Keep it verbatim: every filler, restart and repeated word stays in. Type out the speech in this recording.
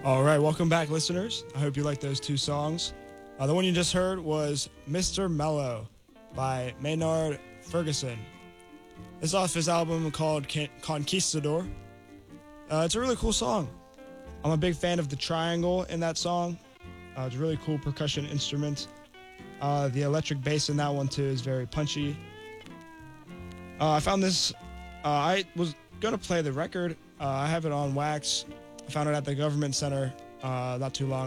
All right, welcome back, listeners. I hope you like those two songs. Uh, the one you just heard was Mister Mellow by Maynard Ferguson. It's off his album called Con- Conquistador. Uh, it's a really cool song. I'm a big fan of the triangle in that song. Uh, it's a really cool percussion instrument. Uh, the electric bass in that one, too, is very punchy. Uh, I found this... Uh, I was going to play the record. Uh, I have it on wax. I found it at the government center uh, not too long